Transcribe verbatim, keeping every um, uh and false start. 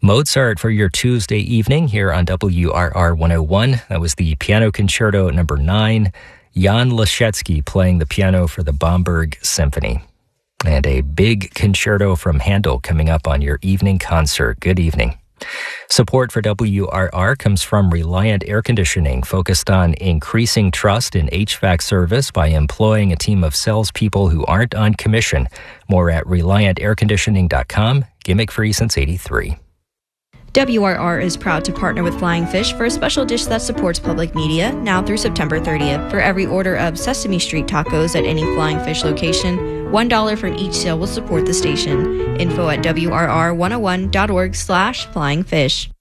Mozart for your Tuesday evening here on W R R one oh one. That was the Piano Concerto number nine. Jan Leschetski playing the piano for the Bamberg Symphony. And a big concerto from Handel coming up on your evening concert. Good evening. Support for W R R comes from Reliant Air Conditioning, focused on increasing trust in H V A C service by employing a team of salespeople who aren't on commission. More at reliant air conditioning dot com. Gimmick free since eighty-three. W R R is proud to partner with Flying Fish for a special dish that supports public media now through September thirtieth. For every order of Sesame Street tacos at any Flying Fish location, one dollar from each sale will support the station. Info at W R R one oh one dot org slash flying fish.